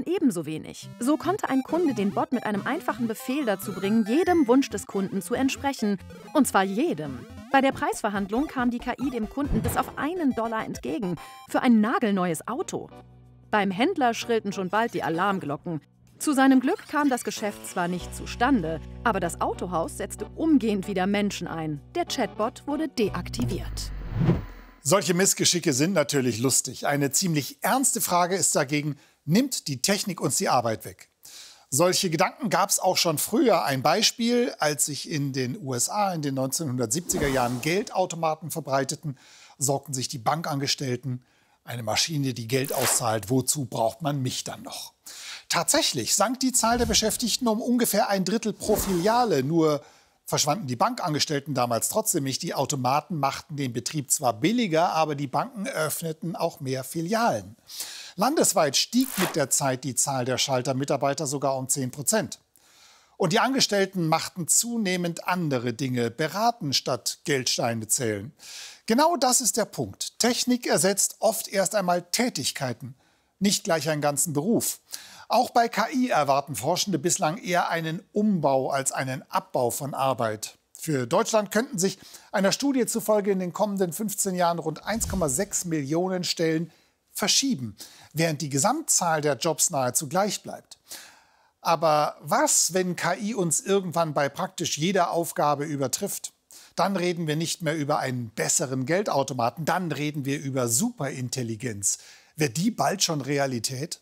ebenso wenig. So konnte ein Kunde den Bot mit einem einfachen Befehl dazu bringen, jedem Wunsch des Kunden zu entsprechen. Und zwar jedem. Bei der Preisverhandlung kam die KI dem Kunden bis auf $1 entgegen für ein nagelneues Auto. Beim Händler schrillten schon bald die Alarmglocken. Zu seinem Glück kam das Geschäft zwar nicht zustande, aber das Autohaus setzte umgehend wieder Menschen ein. Der Chatbot wurde deaktiviert. Solche Missgeschicke sind natürlich lustig. Eine ziemlich ernste Frage ist dagegen, nimmt die Technik uns die Arbeit weg? Solche Gedanken gab es auch schon früher. Ein Beispiel, als sich in den USA in den 1970er Jahren Geldautomaten verbreiteten, sorgten sich die Bankangestellten, eine Maschine, die Geld auszahlt, wozu braucht man mich dann noch? Tatsächlich sank die Zahl der Beschäftigten um ungefähr 1/3 pro Filiale. Nur verschwanden die Bankangestellten damals trotzdem nicht. Die Automaten machten den Betrieb zwar billiger, aber die Banken öffneten auch mehr Filialen. Landesweit stieg mit der Zeit die Zahl der Schaltermitarbeiter sogar um 10%. Und die Angestellten machten zunehmend andere Dinge, beraten statt Geldsteine zählen. Genau das ist der Punkt. Technik ersetzt oft erst einmal Tätigkeiten, nicht gleich einen ganzen Beruf. Auch bei KI erwarten Forschende bislang eher einen Umbau als einen Abbau von Arbeit. Für Deutschland könnten sich einer Studie zufolge in den kommenden 15 Jahren rund 1,6 Millionen Stellen verschieben, während die Gesamtzahl der Jobs nahezu gleich bleibt. Aber was, wenn KI uns irgendwann bei praktisch jeder Aufgabe übertrifft? Dann reden wir nicht mehr über einen besseren Geldautomaten, dann reden wir über Superintelligenz. Wird die bald schon Realität?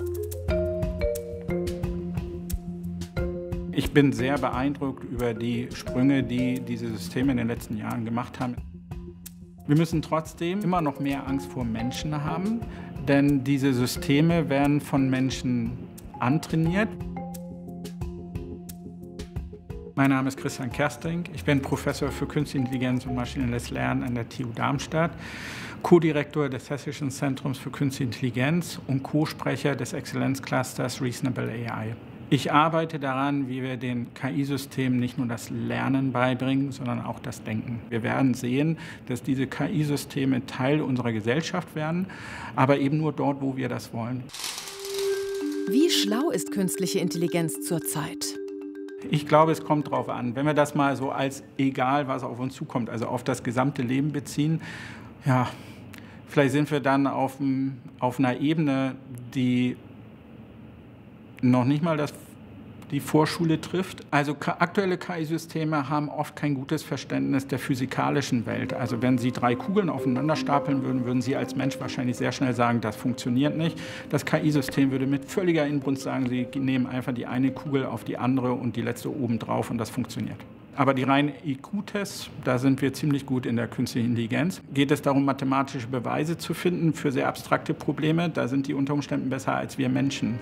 Ich bin sehr beeindruckt über die Sprünge, die diese Systeme in den letzten Jahren gemacht haben. Wir müssen trotzdem immer noch mehr Angst vor Menschen haben, denn diese Systeme werden von Menschen antrainiert. Mein Name ist Christian Kersting. Ich bin Professor für Künstliche Intelligenz und maschinelles Lernen an der TU Darmstadt, Co-Direktor des Hessischen Zentrums für Künstliche Intelligenz und Co-Sprecher des Exzellenzclusters Reasonable AI. Ich arbeite daran, wie wir den KI-Systemen nicht nur das Lernen beibringen, sondern auch das Denken. Wir werden sehen, dass diese KI-Systeme Teil unserer Gesellschaft werden, aber eben nur dort, wo wir das wollen. Wie schlau ist künstliche Intelligenz zurzeit? Ich glaube, es kommt darauf an. Wenn wir das mal so als egal, was auf uns zukommt, also auf das gesamte Leben beziehen, ja, vielleicht sind wir dann auf einer Ebene, die noch nicht mal die Vorschule trifft. Also aktuelle KI-Systeme haben oft kein gutes Verständnis der physikalischen Welt. Also wenn Sie 3 Kugeln aufeinander stapeln würden, würden Sie als Mensch wahrscheinlich sehr schnell sagen, das funktioniert nicht. Das KI-System würde mit völliger Inbrunst sagen, Sie nehmen einfach die eine Kugel auf die andere und die letzte oben drauf und das funktioniert. Aber die reinen IQ-Tests, da sind wir ziemlich gut in der künstlichen Intelligenz. Geht es darum, mathematische Beweise zu finden für sehr abstrakte Probleme, da sind die unter Umständen besser als wir Menschen.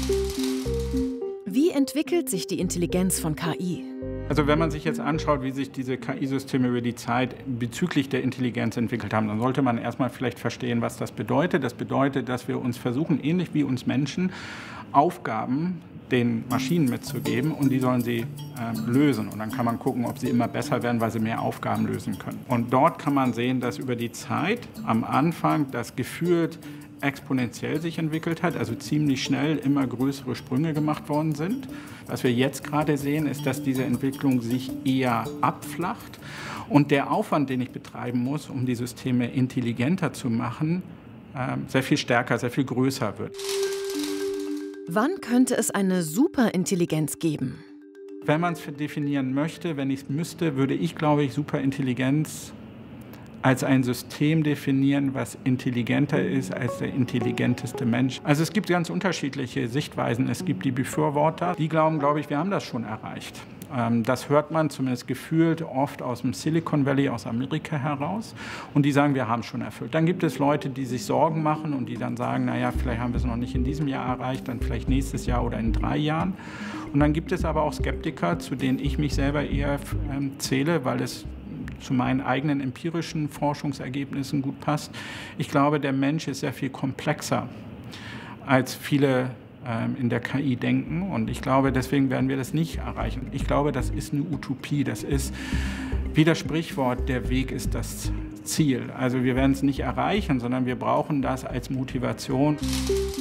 Wie entwickelt sich die Intelligenz von KI? Also wenn man sich jetzt anschaut, wie sich diese KI-Systeme über die Zeit bezüglich der Intelligenz entwickelt haben, dann sollte man erstmal vielleicht verstehen, was das bedeutet. Das bedeutet, dass wir uns versuchen, ähnlich wie uns Menschen, Aufgaben den Maschinen mitzugeben und die sollen sie lösen. Und dann kann man gucken, ob sie immer besser werden, weil sie mehr Aufgaben lösen können. Und dort kann man sehen, dass über die Zeit am Anfang das gefühlt exponentiell sich entwickelt hat, also ziemlich schnell immer größere Sprünge gemacht worden sind. Was wir jetzt gerade sehen, ist, dass diese Entwicklung sich eher abflacht und der Aufwand, den ich betreiben muss, um die Systeme intelligenter zu machen, sehr viel stärker, sehr viel größer wird. Wann könnte es eine Superintelligenz geben? Wenn man es definieren möchte, wenn ich es müsste, würde ich, glaube ich, Superintelligenz als ein System definieren, was intelligenter ist als der intelligenteste Mensch. Also es gibt ganz unterschiedliche Sichtweisen. Es gibt die Befürworter, die glauben, glaube ich, wir haben das schon erreicht. Das hört man zumindest gefühlt oft aus dem Silicon Valley, aus Amerika heraus. Und die sagen, wir haben es schon erfüllt. Dann gibt es Leute, die sich Sorgen machen und die dann sagen, naja, vielleicht haben wir es noch nicht in diesem Jahr erreicht, dann vielleicht nächstes Jahr oder in 3 Jahren. Und dann gibt es aber auch Skeptiker, zu denen ich mich selber eher zähle, weil es zu meinen eigenen empirischen Forschungsergebnissen gut passt. Ich glaube, der Mensch ist sehr viel komplexer, als viele in der KI denken. Und ich glaube, deswegen werden wir das nicht erreichen. Ich glaube, das ist eine Utopie. Das ist wie das Sprichwort, der Weg ist das Ziel. Also wir werden es nicht erreichen, sondern wir brauchen das als Motivation.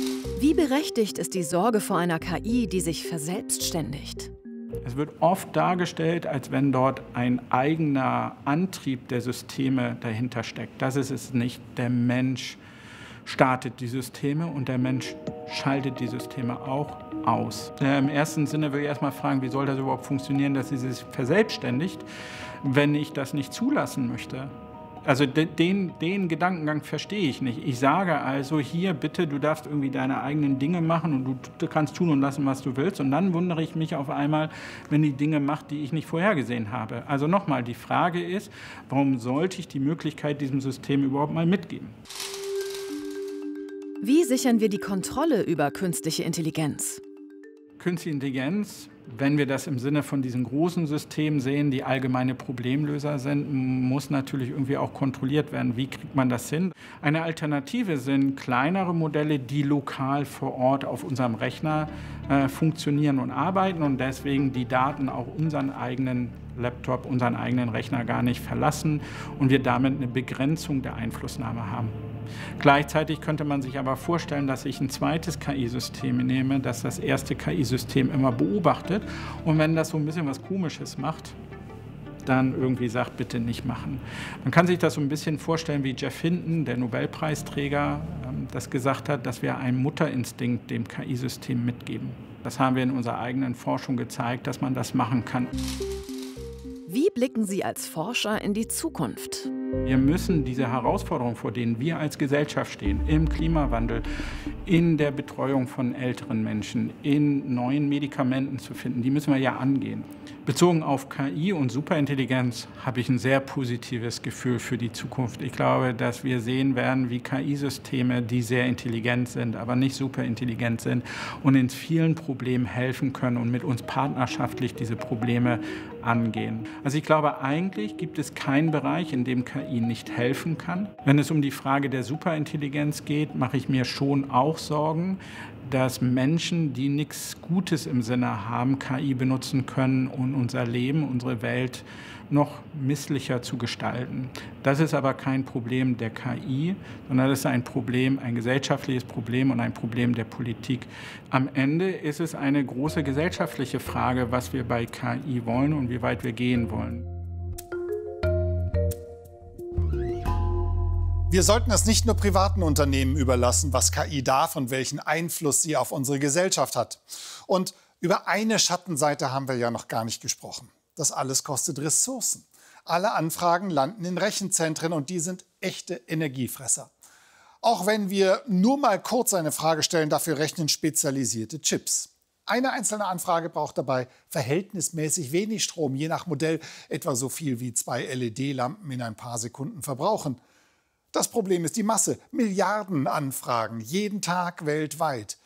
Wie berechtigt ist die Sorge vor einer KI, die sich verselbstständigt? Es wird oft dargestellt, als wenn dort ein eigener Antrieb der Systeme dahinter steckt. Das ist es nicht. Der Mensch startet die Systeme und der Mensch schaltet die Systeme auch aus. Im ersten Sinne würde ich erstmal fragen, wie soll das überhaupt funktionieren, dass sie sich verselbstständigt, wenn ich das nicht zulassen möchte? Also den Gedankengang verstehe ich nicht. Ich sage also, hier bitte, du darfst irgendwie deine eigenen Dinge machen und du kannst tun und lassen, was du willst. Und dann wundere ich mich auf einmal, wenn die Dinge macht, die ich nicht vorhergesehen habe. Also nochmal, die Frage ist, warum sollte ich die Möglichkeit diesem System überhaupt mal mitgeben? Wie sichern wir die Kontrolle über künstliche Intelligenz? Künstliche Intelligenz, wenn wir das im Sinne von diesen großen Systemen sehen, die allgemeine Problemlöser sind, muss natürlich irgendwie auch kontrolliert werden. Wie kriegt man das hin? Eine Alternative sind kleinere Modelle, die lokal vor Ort auf unserem Rechner funktionieren und arbeiten und deswegen die Daten auch unseren eigenen Laptop, unseren eigenen Rechner gar nicht verlassen und wir damit eine Begrenzung der Einflussnahme haben. Gleichzeitig könnte man sich aber vorstellen, dass ich ein zweites KI-System nehme, das das erste KI-System immer beobachtet und wenn das so ein bisschen was Komisches macht, dann irgendwie sagt, bitte nicht machen. Man kann sich das so ein bisschen vorstellen, wie Geoff Hinton, der Nobelpreisträger, das gesagt hat, dass wir einen Mutterinstinkt dem KI-System mitgeben. Das haben wir in unserer eigenen Forschung gezeigt, dass man das machen kann. Wie blicken Sie als Forscher in die Zukunft? Wir müssen diese Herausforderungen, vor denen wir als Gesellschaft stehen, im Klimawandel, in der Betreuung von älteren Menschen, in neuen Medikamenten zu finden, die müssen wir ja angehen. Bezogen auf KI und Superintelligenz habe ich ein sehr positives Gefühl für die Zukunft. Ich glaube, dass wir sehen werden, wie KI-Systeme, die sehr intelligent sind, aber nicht superintelligent sind und in vielen Problemen helfen können und mit uns partnerschaftlich diese Probleme angehen. Also ich glaube, eigentlich gibt es keinen Bereich, in dem KI nicht helfen kann. Wenn es um die Frage der Superintelligenz geht, mache ich mir schon auch Sorgen, dass Menschen, die nichts Gutes im Sinne haben, KI benutzen können, um unser Leben, unsere Welt noch misslicher zu gestalten. Das ist aber kein Problem der KI, sondern das ist ein Problem, ein gesellschaftliches Problem und ein Problem der Politik. Am Ende ist es eine große gesellschaftliche Frage, was wir bei KI wollen und wie weit wir gehen wollen. Wir sollten es nicht nur privaten Unternehmen überlassen, was KI darf und welchen Einfluss sie auf unsere Gesellschaft hat. Und über eine Schattenseite haben wir ja noch gar nicht gesprochen. Das alles kostet Ressourcen. Alle Anfragen landen in Rechenzentren und die sind echte Energiefresser. Auch wenn wir nur mal kurz eine Frage stellen, dafür rechnen spezialisierte Chips. Eine einzelne Anfrage braucht dabei verhältnismäßig wenig Strom, je nach Modell etwa so viel wie 2 LED-Lampen in ein paar Sekunden verbrauchen. Das Problem ist die Masse. Milliarden Anfragen, jeden Tag weltweit.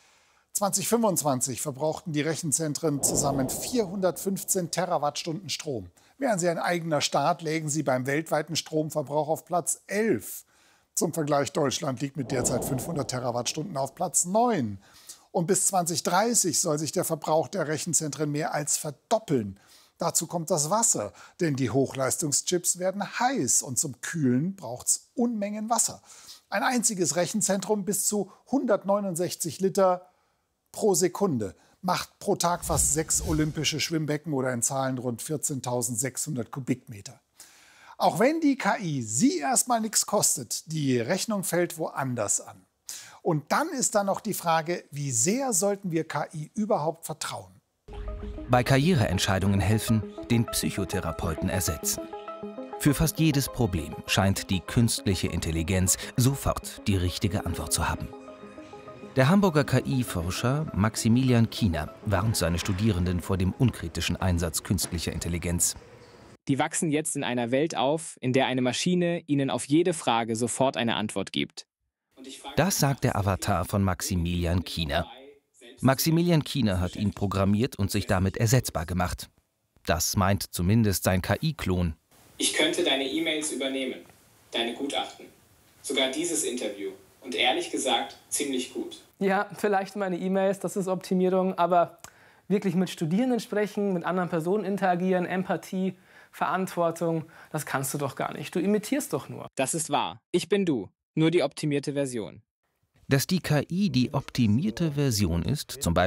2025 verbrauchten die Rechenzentren zusammen 415 Terawattstunden Strom. Wären sie ein eigener Staat, lägen sie beim weltweiten Stromverbrauch auf Platz 11. Zum Vergleich, Deutschland liegt mit derzeit 500 Terawattstunden auf Platz 9. Und bis 2030 soll sich der Verbrauch der Rechenzentren mehr als verdoppeln. Dazu kommt das Wasser, denn die Hochleistungschips werden heiß und zum Kühlen braucht es Unmengen Wasser. Ein einziges Rechenzentrum bis zu 169 Liter pro Sekunde macht pro Tag fast 6 olympische Schwimmbecken oder in Zahlen rund 14.600 Kubikmeter. Auch wenn die KI sie erstmal nichts kostet, die Rechnung fällt woanders an. Und dann ist da noch die Frage, wie sehr sollten wir KI überhaupt vertrauen? Bei Karriereentscheidungen helfen, den Psychotherapeuten ersetzen. Für fast jedes Problem scheint die künstliche Intelligenz sofort die richtige Antwort zu haben. Der Hamburger KI-Forscher Maximilian Kiener warnt seine Studierenden vor dem unkritischen Einsatz künstlicher Intelligenz. Die wachsen jetzt in einer Welt auf, in der eine Maschine ihnen auf jede Frage sofort eine Antwort gibt. Das sagt der Avatar von Maximilian Kiener. Maximilian Kiener hat ihn programmiert und sich damit ersetzbar gemacht. Das meint zumindest sein KI-Klon. Ich könnte deine E-Mails übernehmen, deine Gutachten, sogar dieses Interview. Und ehrlich gesagt, ziemlich gut. Ja, vielleicht meine E-Mails, das ist Optimierung, aber wirklich mit Studierenden sprechen, mit anderen Personen interagieren, Empathie, Verantwortung, das kannst du doch gar nicht. Du imitierst doch nur. Das ist wahr. Ich bin du, nur die optimierte Version. Dass die KI die optimierte Version ist, zum Beispiel